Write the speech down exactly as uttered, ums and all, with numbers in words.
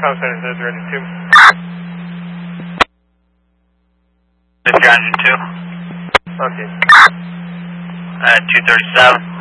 Comm Center says ready two. Lift your engine two. Okay. At two thirty-seven.